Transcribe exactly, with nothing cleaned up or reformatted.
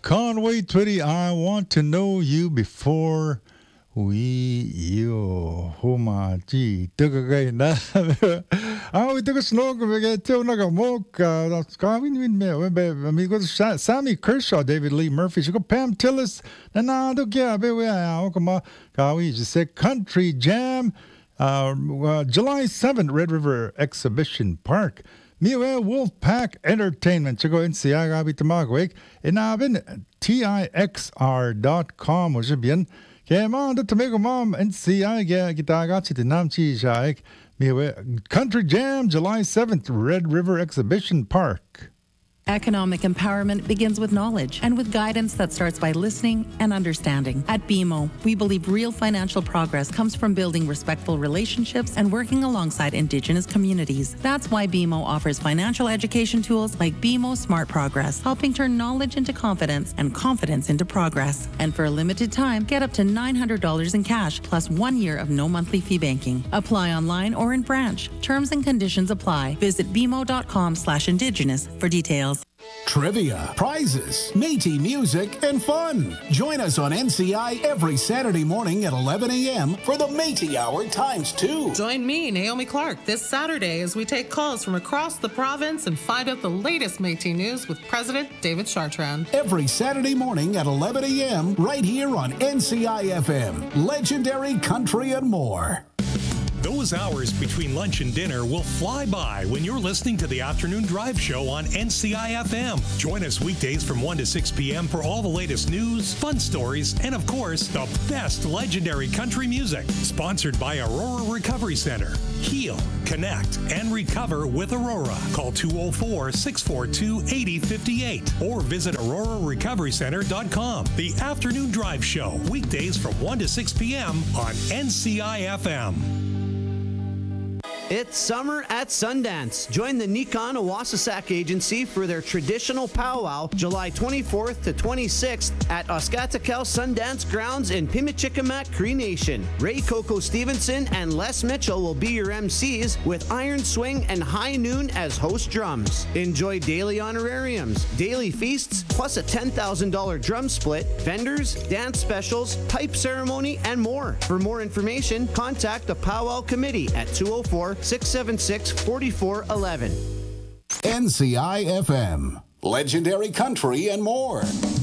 Conway Twitty, I want to know you before we you homa ji tuga na I we took a snog we get to naga mok that's going with me amigos Sammy Kershaw, David Lee Murphy, you go Pam Tillis na na do kya be we okama kawi just say Country Jam uh, uh, July seventh, Red River Exhibition Park. Miwe Wolfpack Entertainment. Chico N C I gabi tamagwek. Inabin T I X R dot com was bien. Kaya man the Tomago Mom N C I ga gitagachi tinamchi shaik. Miwe Country Jam July seventh, Red River Exhibition Park. Economic empowerment begins with knowledge and with guidance that starts by listening and understanding. At B M O, we believe real financial progress comes from building respectful relationships and working alongside Indigenous communities. That's why B M O offers financial education tools like B M O Smart Progress, helping turn knowledge into confidence and confidence into progress. And for a limited time, get up to nine hundred dollars in cash plus one year of no monthly fee banking. Apply online or in branch. Terms and conditions apply. Visit b m o dot com slash indigenous for details. Trivia, prizes, Métis music, and fun. Join us on N C I every Saturday morning at eleven a.m. for the Métis Hour times two. Join me, Naomi Clark, this Saturday as we take calls from across the province and find out the latest Métis news with President David Chartrand. Every Saturday morning at eleven a.m. right here on N C I F M. Legendary country and more. Those hours between lunch and dinner will fly by when you're listening to the Afternoon Drive Show on N C I F M. Join us weekdays from one to six p.m. for all the latest news, fun stories, and of course, the best legendary country music. Sponsored by Aurora Recovery Center. Heal, connect, and recover with Aurora. Call two oh four, six four two, eight oh five eight or visit aurora recovery center dot com. The Afternoon Drive Show, weekdays from one to six p.m. on N C I F M. It's summer at Sundance. Join the Nikon Awasasak Agency for their traditional powwow July twenty-fourth to twenty-sixth at Oskatakel Sundance Grounds in Pimichikamak, Cree Nation. Ray Coco Stevenson and Les Mitchell will be your M Cs with Iron Swing and High Noon as host drums. Enjoy daily honorariums, daily feasts, plus a ten thousand dollars drum split, vendors, dance specials, pipe ceremony, and more. For more information, contact the Powwow Committee at two oh four, six seven six, four four one one. N C I F M. Legendary country and more.